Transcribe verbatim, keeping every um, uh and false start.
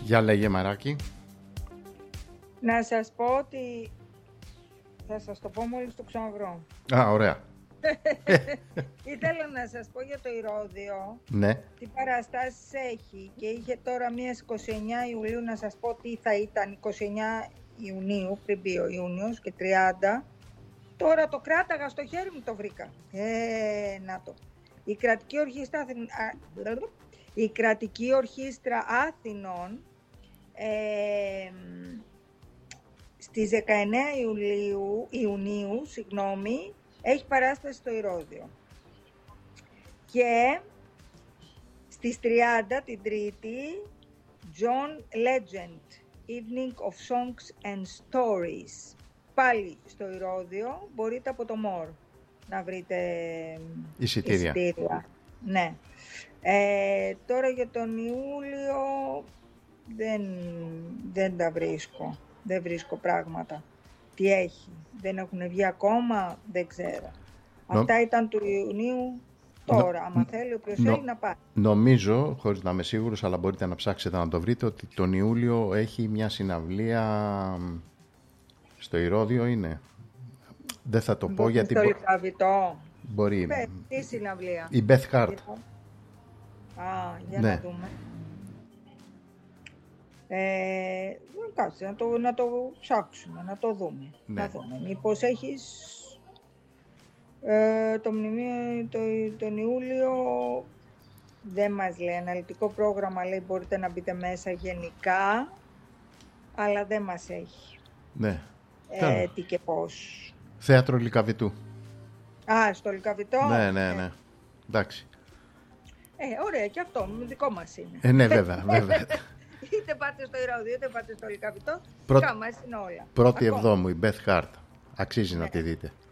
Για λέγε Μαράκη. Να σας πω ότι θα σας το πω μόλις το ξαναβρω. Α, ωραία. Ήθελα να σας πω για το Ηρώδειο. Ναι. Τι παραστάσεις έχει και είχε τώρα μία είκοσι εννέα Ιουλίου, να σας πω τι θα ήταν είκοσι εννέα Ιουνίου, πριν πει ο Ιούνιος, και τριάντα. Τώρα το κράταγα στο χέρι μου, το βρήκα. Ε, να το. Η κρατική ορχήστρα, η κρατική ορχήστρα Άθηνων ε, στις δεκαεννέα Ιουλίου, Ιουνίου συγγνώμη, έχει παράσταση στο Ηρώδειο. Και στις τριάντα την Τρίτη, John Legend, Evening of Songs and Stories. Πάλι στο Ηρώδειο, μπορείτε από το Μορ να βρείτε εισιτήρια. εισιτήρια. Ναι. Ε, τώρα για τον Ιούλιο δεν, δεν τα βρίσκω. Δεν βρίσκω πράγματα. Τι έχει. Δεν έχουν βγει ακόμα, δεν ξέρω. Νο... Αυτά ήταν του Ιουνίου. Τώρα, Νο... άμα θέλει όποιος Νο... θέλει να πάει. Νομίζω, χωρίς να είμαι σίγουρος, αλλά μπορείτε να ψάξετε να το βρείτε, ότι τον Ιούλιο έχει μια συναυλία στο Ηρώδειο, είναι. Δεν θα το πω Μπορεί γιατί... Στο Λυκαβητό. Μπορεί. Τι συναυλία. Η Beth Hart. Α, για ναι. να δούμε. Ε, κάτσε, να το, να το ψάξουμε, να το δούμε. Ναι. Να δούμε. Μήπως έχεις ε, το μνημείο το, τον Ιούλιο, δεν μας λέει, αναλυτικό πρόγραμμα λέει μπορείτε να μπείτε μέσα γενικά, αλλά δεν μας έχει. Ναι. Ε, τι και πώς. Θέατρο Λυκαβητού. Α, στο Λυκαβητό. Ναι, ναι, ναι. Εντάξει. Ε, ωραία, και αυτό, δικό μας είναι. Ε, ναι, βέβαια, βέβαια. Είτε πάτε στο Ηρώδειο, είτε πάτε στο Λυκαβητό. Πρω... Κάμα είναι όλα. Πρώτη Εβδόμου, η Beth Hart. Αξίζει ναι. να τη δείτε.